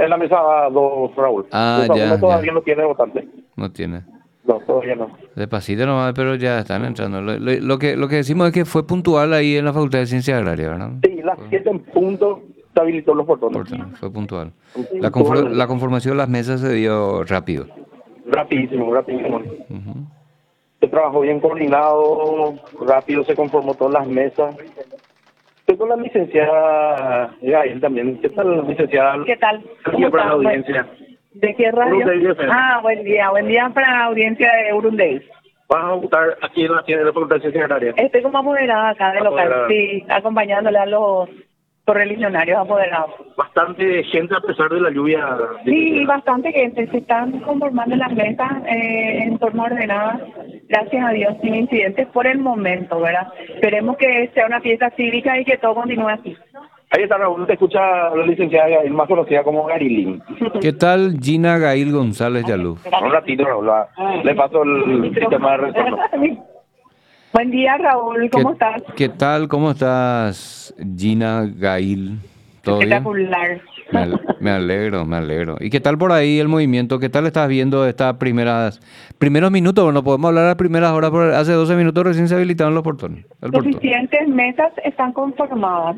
en la mesa 2, Raúl. Ah, Mesa ya, 1 todavía ya. no tiene votante. No tiene. No, todavía no. Despacito nomás, pero ya están entrando. Lo que decimos es que fue puntual ahí en la Facultad de Ciencias Agrarias, ¿verdad? Sí, las 7 en punto se habilitó los portones. Fue puntual. Puntualmente. La conformación de las mesas se dio rápido. Rapidísimo, rapidísimo. Ujú. Se trabajó bien coordinado, rápido se conformó todas las mesas. Estoy con la licenciada Gael también. ¿Qué tal, licenciada? ¿Qué tal? Gracias por la audiencia. ¿De qué radio? Urunday FM. Buen día para la audiencia de Urunday. ¿Vas a votar aquí en la Facultad de Ciencias Agrarias? Estoy como apoderada acá de local, Apoderada. sí, acompañándole a los correligionarios apoderados. Bastante gente a pesar de la lluvia. Sí, bastante gente, se están conformando las mesas en forma ordenada, gracias a Dios, sin incidentes por el momento, ¿verdad? Esperemos que sea una fiesta cívica y que todo continúe así. Ahí está Raúl, te escucha la licenciada Gael, más conocida como Garilín. ¿Qué tal Gina Gail González Yaluz? Un ratito, Raúl, le paso el sistema de retorno. Buen día, Raúl, ¿cómo estás? ¿Qué tal? ¿Cómo estás, Gina Gail? ¿Todo bien? Espectacular. Me alegro, me alegro. ¿Y qué tal por ahí el movimiento? ¿Qué tal estás viendo estas primeros minutos? Bueno, podemos hablar a primeras horas, pero hace 12 minutos recién se habilitaron los portones. El portón. Suficientes mesas están conformadas,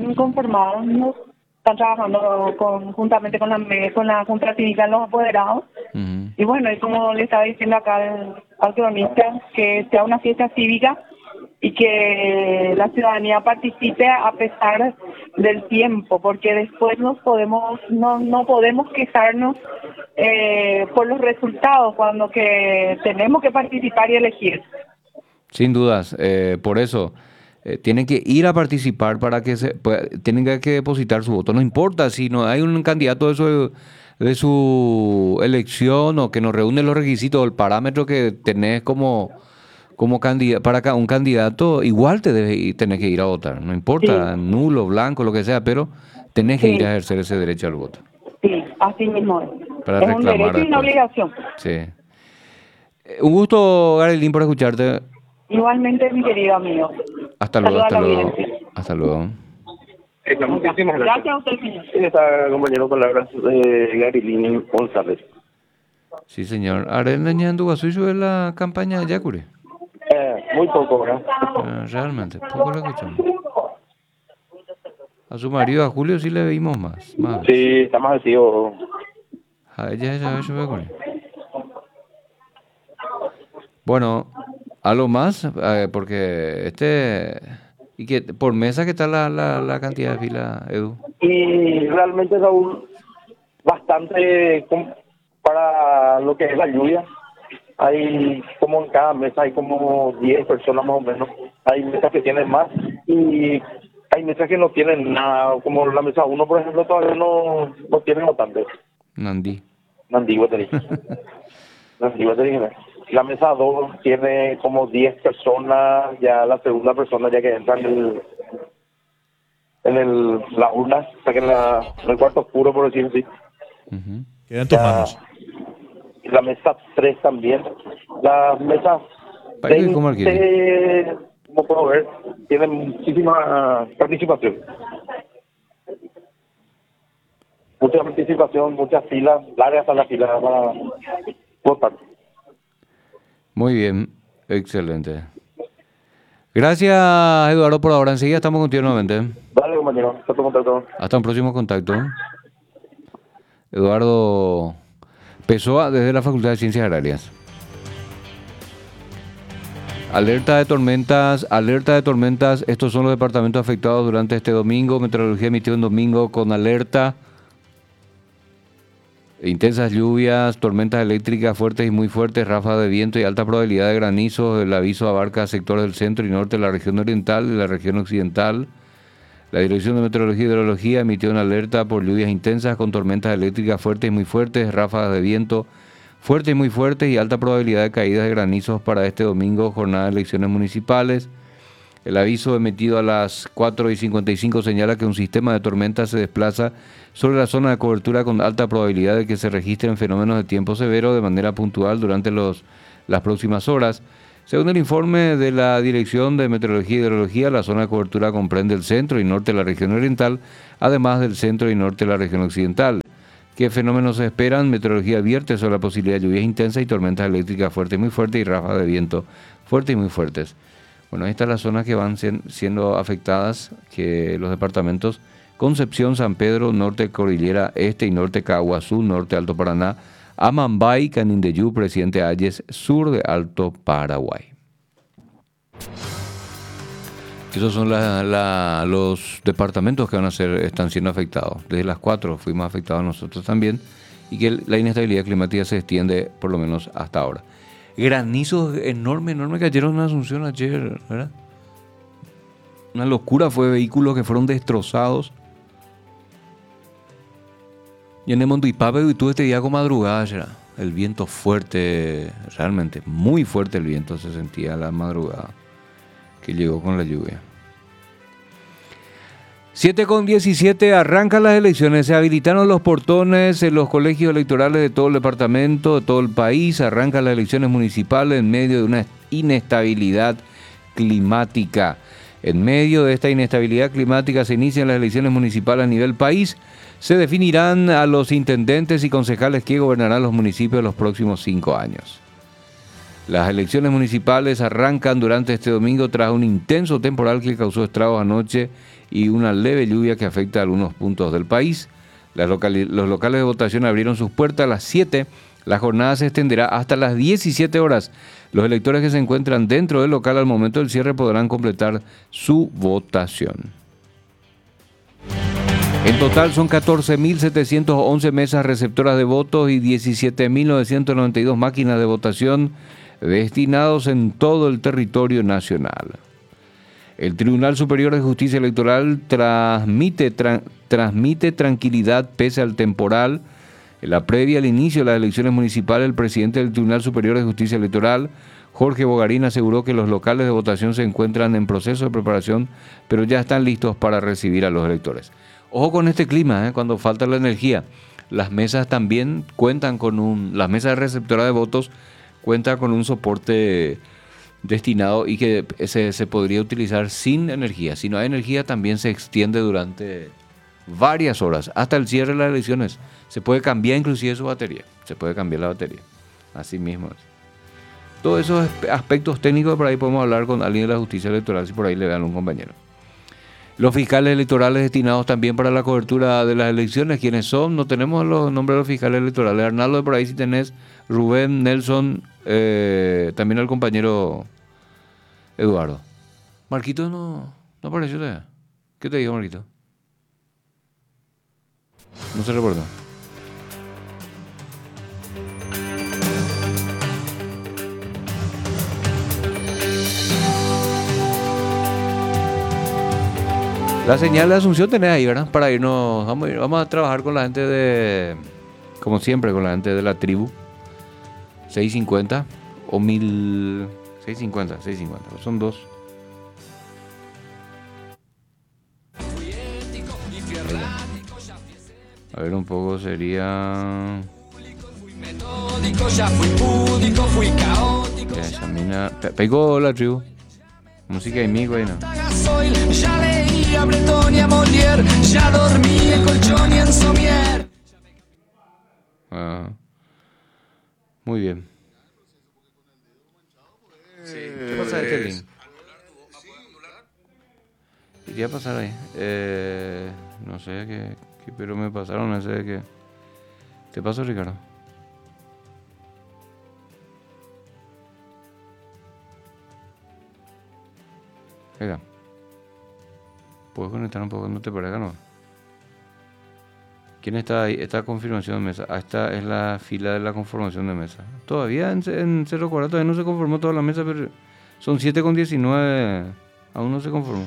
no están trabajando conjuntamente con la Junta Cívica, los apoderados. Ujú. Y bueno, y como le estaba diciendo acá al cronista, que sea una fiesta cívica y que la ciudadanía participe a pesar del tiempo, porque después no podemos quejarnos por los resultados cuando que tenemos que participar y elegir. Sin dudas, por eso tienen que ir a participar para que tienen que depositar su voto. No importa si no hay un candidato de su elección o que no reúne los requisitos, el parámetro que tenés como candidato, para un candidato, igual tenés que ir a votar. No importa, Sí. nulo, blanco, lo que sea, pero tenés que Sí. ir a ejercer ese derecho al voto. Sí, así mismo es. Para Es un reclamar derecho y una después. obligación. Sí. Un gusto, Garelín, por escucharte. Igualmente, mi querido amigo. Hasta luego, Saludos a hasta la luego. audiencia. Hasta luego. Muchísimas gracias. Gracias a usted, señor. Sí, está compañero palabras de Garilín González. Sí, señor. Arena Ñanduazú de la campaña de Yacure. Muy poco, ¿verdad? Realmente, poco lo escuchamos. A su marido, a Julio, sí le vimos más. Sí, está más vestido. A ella ya ve Yacure. Bueno, algo más, porque y que por mesa, ¿qué tal la cantidad de fila, Edu? Y realmente, Raúl, bastante para lo que es la lluvia. Hay como en cada mesa, hay como 10 personas más o menos. Hay mesas que tienen más y hay mesas que no tienen nada, como la mesa 1, por ejemplo, todavía no tienen votantes. Nandí. Nandí, te dije. La mesa 2 tiene como 10 personas, ya la segunda persona ya que entra en la urna, o sea que en el cuarto oscuro, por decirlo así. Ujú. Queda en tus manos. Y la mesa 3 también. La mesa País de Comarquillo. 20, como puedo ver, tiene muchísima participación. Mucha participación, muchas filas, largas hasta la fila para votar. Muy bien, excelente. Gracias, Eduardo, por ahora. Enseguida estamos contigo nuevamente. Dale, compañero, hasta tu contacto. Hasta un próximo contacto. Eduardo Pessoa, desde la Facultad de Ciencias Agrarias. Alerta de tormentas, alerta de tormentas. Estos son los departamentos afectados durante este domingo. Meteorología emitió un domingo con alerta. Intensas lluvias, tormentas eléctricas fuertes y muy fuertes, ráfagas de viento y alta probabilidad de granizo. El aviso abarca sectores del centro y norte de la región oriental y la región occidental. La Dirección de Meteorología y Hidrología emitió una alerta por lluvias intensas con tormentas eléctricas fuertes y muy fuertes, ráfagas de viento fuertes y muy fuertes y alta probabilidad de caídas de granizos para este domingo, jornada de elecciones municipales. El aviso emitido a las 4:55 señala que un sistema de tormentas se desplaza sobre la zona de cobertura con alta probabilidad de que se registren fenómenos de tiempo severo de manera puntual durante las próximas horas. Según el informe de la Dirección de Meteorología y Hidrología, la zona de cobertura comprende el centro y norte de la región oriental, además del centro y norte de la región occidental. ¿Qué fenómenos se esperan? Meteorología advierte sobre la posibilidad de lluvias intensas y tormentas eléctricas fuertes y muy fuertes y ráfagas de viento fuertes y muy fuertes. Bueno, ahí están las zonas que van siendo afectadas, que los departamentos Concepción, San Pedro, Norte Cordillera, Este y Norte Caguazú, Norte Alto Paraná, Amambay, Canindeyú, Presidente Hayes, sur de Alto Paraguay. Esos son los departamentos que están siendo afectados. Desde las 4 fuimos afectados nosotros también y que la inestabilidad climática se extiende por lo menos hasta ahora. Granizos enormes cayeron en Asunción ayer, ¿verdad? Una locura, fue vehículos que fueron destrozados. Y en el Montuipape y tuve este día con madrugada, ¿será? El viento fuerte, realmente muy fuerte el viento se sentía a la madrugada que llegó con la lluvia. 7:17, arrancan las elecciones, se habilitaron los portones en los colegios electorales de todo el departamento, de todo el país, arrancan las elecciones municipales en medio de una inestabilidad climática. En medio de esta inestabilidad climática se inician las elecciones municipales a nivel país, se definirán a los intendentes y concejales que gobernarán los municipios los próximos 5 años. Las elecciones municipales arrancan durante este domingo tras un intenso temporal que causó estragos anoche y una leve lluvia que afecta a algunos puntos del país. Los locales de votación abrieron sus puertas a las 7. La jornada se extenderá hasta las 17 horas. Los electores que se encuentran dentro del local al momento del cierre podrán completar su votación. En total son 14.711 mesas receptoras de votos y 17.992 máquinas de votación destinados en todo el territorio nacional. El Tribunal Superior de Justicia Electoral transmite tranquilidad pese al temporal. En la previa al inicio de las elecciones municipales, el presidente del Tribunal Superior de Justicia Electoral, Jorge Bogarín, aseguró que los locales de votación se encuentran en proceso de preparación, pero ya están listos para recibir a los electores. Ojo con este clima, cuando falta la energía. Las mesas también cuentan con las mesas receptoras de votos cuentan con un soporte destinado y que se podría utilizar sin energía. Si no hay energía, también se extiende durante varias horas, hasta el cierre de las elecciones. Se puede cambiar inclusive su batería. Se puede cambiar la batería. Así mismo es. Todos esos aspectos técnicos, por ahí podemos hablar con alguien de la justicia electoral, si por ahí le vean un compañero. Los fiscales electorales destinados también para la cobertura de las elecciones, ¿quiénes son? No tenemos los nombres de los fiscales electorales. Arnaldo, por ahí si tenés, Rubén, Nelson, también el compañero Eduardo. Marquito no apareció todavía. ¿Qué te dijo, Marquito? No se recuerda. La señal de Asunción tenés ahí, ¿verdad? Para irnos, vamos a trabajar con la gente como siempre, con la gente de la tribu. 650 o 650, son dos. A ver, un poco sería... Esa mina... Pegó la tribu. Música de mi güey, ¿no? Muy bien. ¿Qué pasa de este link? Quería pasar ahí. No sé qué, pero me pasaron, no sé qué. ¿Te paso, Ricardo? Venga. ¿Puedes conectar un poco? ¿No te parece, no? ¿Quién está ahí? Esta confirmación de mesa. Esta es la fila de la conformación de mesa. Todavía en 04 todavía no se conformó toda la mesa, pero son 7:19. Aún no se conformó.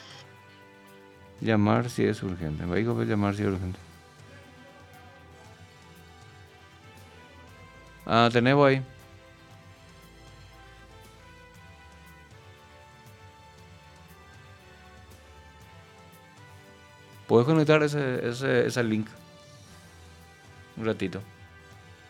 Llamar si es urgente. Va a llamar si es urgente. Tenés ahí. Puedes conectar ese link un ratito.